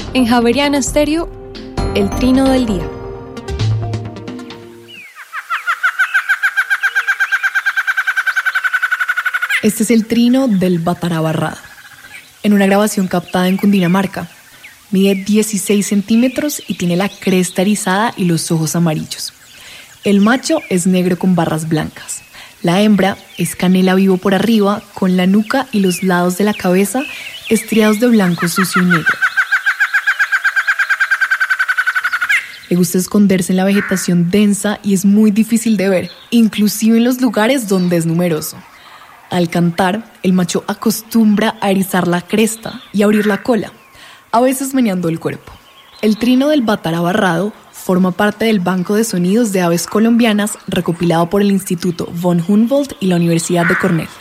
En Javeriana Estéreo, el trino del día. Este es el trino del batarabarrado, en una grabación captada en Cundinamarca. Mide 16 centímetros y tiene la cresta erizada y los ojos amarillos. El macho es negro con barras blancas. La hembra es canela vivo por arriba, con la nuca y los lados de la cabeza estriados de blanco sucio y negro. Le gusta esconderse en la vegetación densa y es muy difícil de ver, inclusive en los lugares donde es numeroso. Al cantar, el macho acostumbra a erizar la cresta y abrir la cola, a veces meneando el cuerpo. El trino del batarabarrado forma parte del Banco de Sonidos de Aves Colombianas recopilado por el Instituto von Humboldt y la Universidad de Cornell.